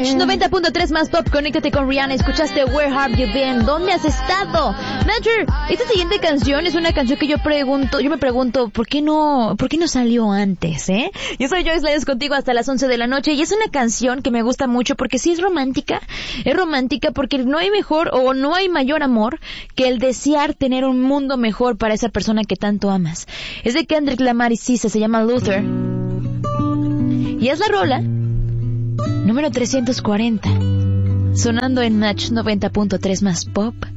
Match 90.3 más pop, conéctate con Rihanna. Escuchaste Where Have You Been? ¿Dónde has estado? Matcher, esta siguiente canción es una canción que yo me pregunto, ¿por qué no salió antes, Yo soy Joyce Leyes contigo hasta las 11 de la noche y es una canción que me gusta mucho porque sí es romántica porque no hay mejor o no hay mayor amor que el desear tener un mundo mejor para esa persona que tanto amas. Es de Kendrick Lamar y Sisa, se llama Luther. Y es la rola número 340, sonando en Match 90.3 más pop.